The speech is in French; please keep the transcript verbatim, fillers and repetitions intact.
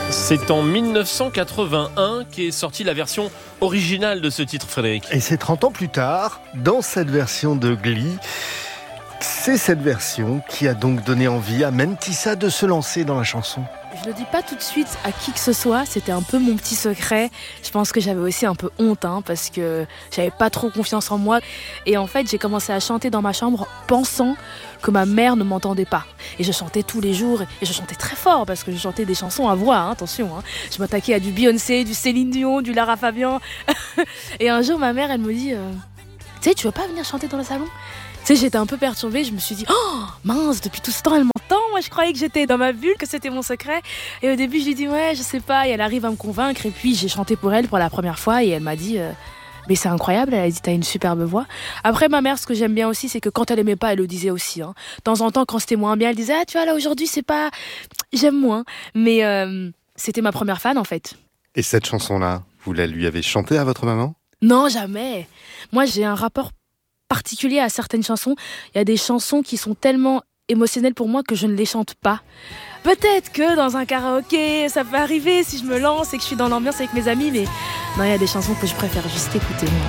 C'est en mille neuf cent quatre-vingt-un qu'est sortie la version originale de ce titre, Frédéric. Et c'est trente ans plus tard, dans cette version de Glee, c'est cette version qui a donc donné envie à Mentissa de se lancer dans la chanson. Je le dis pas tout de suite à qui que ce soit, c'était un peu mon petit secret. Je pense que j'avais aussi un peu honte, hein, parce que j'avais pas trop confiance en moi. Et en fait, j'ai commencé à chanter dans ma chambre pensant que ma mère ne m'entendait pas. Et je chantais tous les jours, et je chantais très fort, parce que je chantais des chansons à voix, hein, attention. Hein. Je m'attaquais à du Beyoncé, du Céline Dion, du Lara Fabian. Et un jour, ma mère, elle me dit euh, « Tu sais, tu veux pas venir chanter dans le salon ?» Tu sais, j'étais un peu perturbée, je me suis dit « Oh, mince, depuis tout ce temps, elle m'entend. Moi, je croyais que j'étais dans ma bulle, que c'était mon secret. » Et au début, je lui dis « Ouais, je sais pas. » Et elle arrive à me convaincre. Et puis, j'ai chanté pour elle pour la première fois. Et elle m'a dit euh, « Mais c'est incroyable. » Elle a dit « T'as une superbe voix. » Après, ma mère, ce que j'aime bien aussi, c'est que quand elle aimait pas, elle le disait aussi. Hein. De temps en temps, quand c'était moins bien, elle disait « Ah, tu vois, là, aujourd'hui, c'est pas... J'aime moins. » Mais euh, c'était ma première fan, en fait. Et cette chanson-là, vous la lui avez chantée à votre maman ? Non, jamais. Moi, j'ai un rapport particulier à certaines chansons. Il y a des chansons qui sont tellement émotionnelles pour moi que je ne les chante pas. Peut-être que dans un karaoké, ça peut arriver si je me lance et que je suis dans l'ambiance avec mes amis, mais non, il y a des chansons que je préfère juste écouter. Moi.